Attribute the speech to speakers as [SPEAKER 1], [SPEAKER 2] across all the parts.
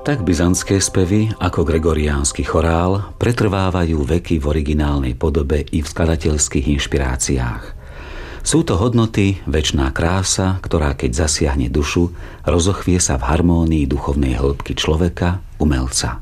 [SPEAKER 1] Tak byzantské spevy ako gregoriánsky chorál pretrvávajú veky v originálnej podobe i v skladateľských inšpiráciách. Sú to hodnoty, večná krása, ktorá keď zasiahne dušu, rozochvie sa v harmónii duchovnej hĺbky človeka, umelca.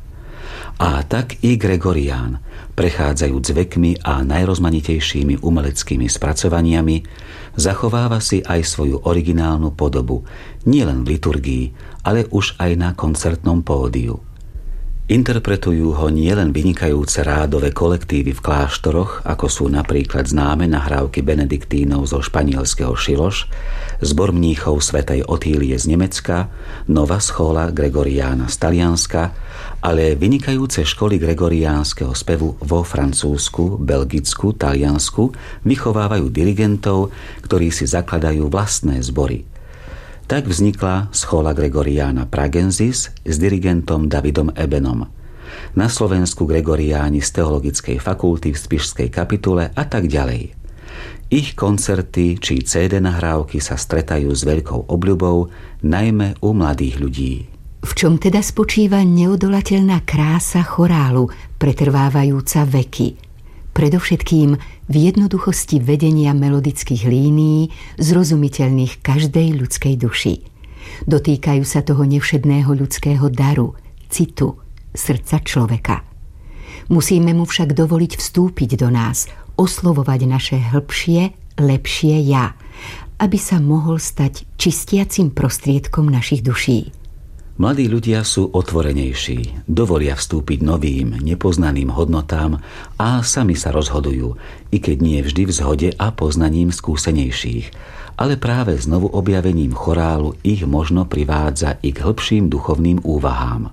[SPEAKER 1] A tak i Gregorián, prechádzajúc vekmi a najrozmanitejšími umeleckými spracovaniami, zachováva si aj svoju originálnu podobu, nielen v liturgii, ale už aj na koncertnom pódiu. Interpretujú ho nielen vynikajúce rádové kolektívy v kláštoroch, ako sú napríklad známe nahrávky benediktínov zo španielského Šiloš, zbor mníchov svätej Otílie z Nemecka, Nova Schola Gregoriana z Talianska, ale vynikajúce školy gregoriánskeho spevu vo Francúzsku, Belgicku, Taliansku vychovávajú dirigentov, ktorí si zakladajú vlastné zbory. Tak vznikla Schola Gregoriana Pragensis s dirigentom Davidom Ebenom. Na Slovensku Gregoriáni z Teologickej fakulty v Spišskej kapitule a tak ďalej. Ich koncerty či CD nahrávky sa stretajú s veľkou obľubou, najmä u mladých ľudí.
[SPEAKER 2] V čom teda spočíva neodolateľná krása chorálu, pretrvávajúca veky? Predovšetkým v jednoduchosti vedenia melodických línií, zrozumiteľných každej ľudskej duši. Dotýkajú sa toho nevšedného ľudského daru, citu, srdca človeka. Musíme mu však dovoliť vstúpiť do nás, oslovovať naše hĺbšie, lepšie ja, aby sa mohol stať čistiacim prostriedkom našich duší.
[SPEAKER 1] Mladí ľudia sú otvorenejší, dovolia vstúpiť novým, nepoznaným hodnotám a sami sa rozhodujú, i keď nie vždy v zhode a poznaním skúsenejších, ale práve znovu objavením chorálu ich možno privádza i k hĺbším duchovným úvahám.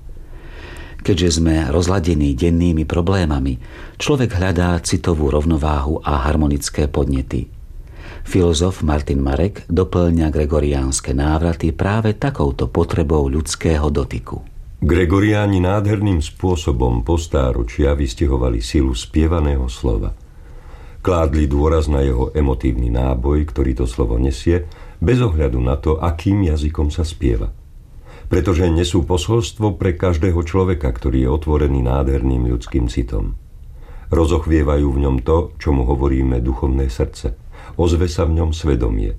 [SPEAKER 1] Keďže sme rozladení dennými problémami, človek hľadá citovú rovnováhu a harmonické podnety. Filozof Martin Marek doplňa gregoriánske návraty práve takouto potrebou ľudského dotyku.
[SPEAKER 3] Gregoriáni nádherným spôsobom po stáročia vystihovali silu spievaného slova. Kládli dôraz na jeho emotívny náboj, ktorý to slovo nesie, bez ohľadu na to, akým jazykom sa spieva. Pretože nesú posolstvo pre každého človeka, ktorý je otvorený nádherným ľudským citom. Rozochvievajú v ňom to, čomu hovoríme duchovné srdce. Ozve sa v ňom svedomie.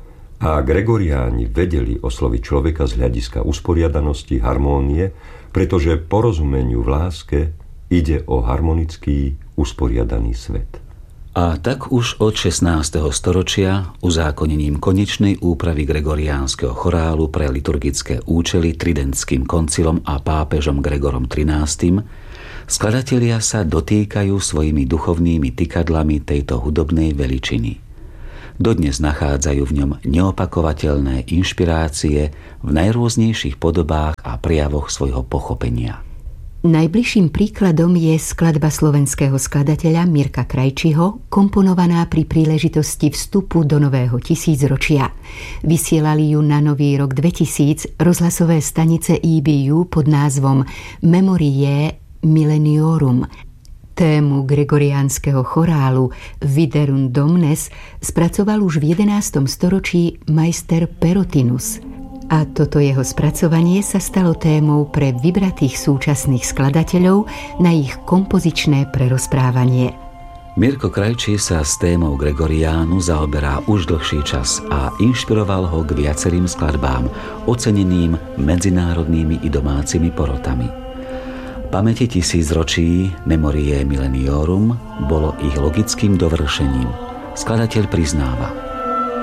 [SPEAKER 3] A Gregoriáni vedeli osloviť človeka z hľadiska usporiadanosti, harmónie, pretože porozumeniu v láske ide o harmonický, usporiadaný svet.
[SPEAKER 1] A tak už od 16. storočia uzákonením konečnej úpravy gregoriánskeho chorálu pre liturgické účely Tridentským koncilom a pápežom Gregorom XIII. Skladatelia sa dotýkajú svojimi duchovnými tykadlami tejto hudobnej veličiny. Dodnes nachádzajú v ňom neopakovateľné inšpirácie v najrôznejších podobách a prejavoch svojho pochopenia.
[SPEAKER 2] Najbližším príkladom je skladba slovenského skladateľa Mirka Krajčího, komponovaná pri príležitosti vstupu do nového tisícročia. Vysielali ju na Nový rok 2000 rozhlasové stanice EBU pod názvom Memoriae Milleniorum. Tému gregoriánskeho chorálu Viderunt Domnes spracoval už v 11. storočí majster Perotinus. A toto jeho spracovanie sa stalo témou pre vybratých súčasných skladateľov na ich kompozičné prerozprávanie.
[SPEAKER 1] Mirko Krajčí sa s témou Gregoriánu zaoberá už dlhší čas a inšpiroval ho k viacerým skladbám, oceneným medzinárodnými i domácimi porotami. Pamäti tisícročí Memoriae Milleniorum bolo ich logickým dovršením. Skladateľ priznáva: